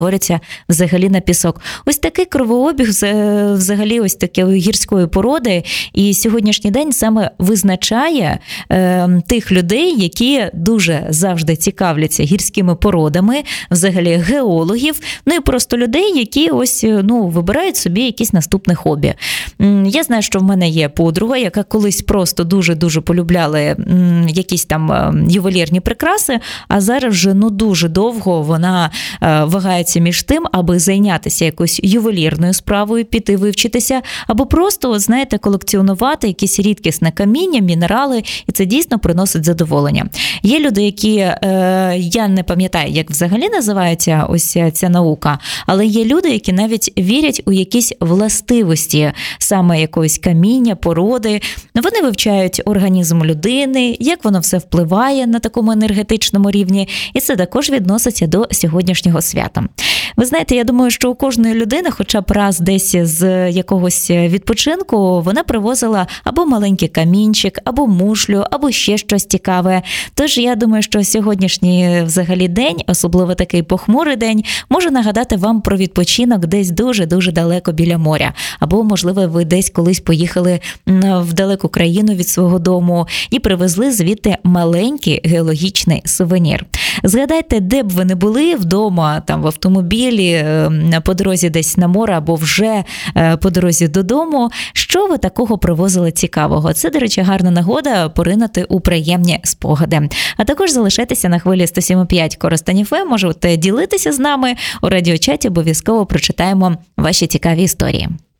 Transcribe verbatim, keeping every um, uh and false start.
перетворюються взагалі на пісок. Ось такий кровообіг взагалі ось такої гірської породи, і сьогоднішній день саме визначає е, тих людей, які дуже завжди цікавляться гірськими породами, взагалі геологів, ну і просто людей, які ось, ну, вибирають собі якісь наступне хобі. Я знаю, що в мене є подруга, яка колись просто дуже-дуже полюбляла якісь там ювелірні прикраси, а зараз вже, ну, дуже довго вона вагається між тим, аби зайнятися якоюсь ювелірною справою, піти вивчитися, або просто, знаєте, колекціонувати якісь рідкісне каміння, мінерали, і це дійсно приносить задоволення. Є люди, які, е, я не пам'ятаю, як взагалі називається ось ця наука, але є люди, які навіть вірять у якісь властивості саме якогось каміння, породи. Вони вивчають організм людини, як воно все впливає на такому енергетичному рівні, і це також відноситься до сьогоднішнього свята. Ви знаєте, я думаю, що у кожної людини хоча б раз десь з якогось відпочинку вона привозила або маленький камінчик, або мушлю, або ще щось цікаве. Тож я думаю, що сьогоднішній взагалі день, особливо такий похмурий день, може нагадати вам про відпочинок десь дуже-дуже далеко біля моря. Або, можливо, ви десь колись поїхали в далеку країну від свого дому і привезли звідти маленький геологічний сувенір. Згадайте, де б ви не були, вдома, там в автомобілі, по дорозі десь на море або вже по дорозі додому, що ви такого привозили цікавого. Це, до речі, гарна нагода поринути у приємні спогади. А також залишайтеся на хвилі сто сім і п'ять Коростень еф ем, можете ділитися з нами у радіочаті, обов'язково прочитаємо ваші цікаві історії.